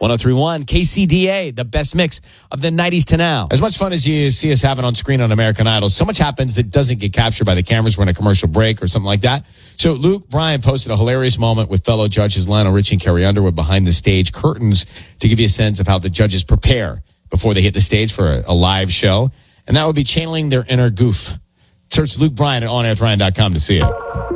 103.1 KCDA, the best mix of the 90s to now. As much fun as you see us having on screen on American Idol, so much happens that doesn't get captured by the cameras. We're in a commercial break or something like that. So Luke Bryan posted a hilarious moment with fellow judges Lionel Richie and Carrie Underwood behind the stage curtains to give you a sense of how the judges prepare before they hit the stage for a live show. And that would be channeling their inner goof. Search Luke Bryan at onairwithryan.com to see it.